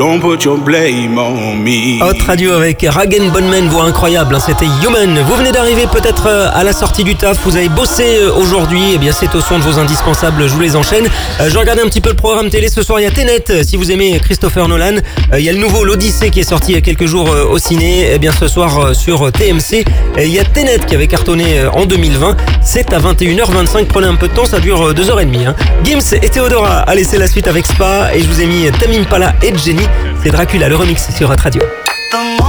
Don't put your blame on me. Hot Radio avec Ragen Bonman, voix incroyable, c'était Human. Vous venez d'arriver peut-être à la sortie du taf, vous avez bossé aujourd'hui, eh bien c'est au son de vos indispensables, je vous les enchaîne. Je regardais un petit peu le programme télé, ce soir il y a Tenet, si vous aimez Christopher Nolan. Il y a le nouveau l'Odyssée qui est sorti il y a quelques jours au ciné. Eh bien ce soir sur TMC, il y a Tenet qui avait cartonné en 2020. C'est à 21h25, prenez un peu de temps, ça dure 2h30. Gims et Theodora, allez c'est la suite avec Spa, et je vous ai mis Tame Impala et Jenny. C'est Dracula, le remix sur Hot Radio.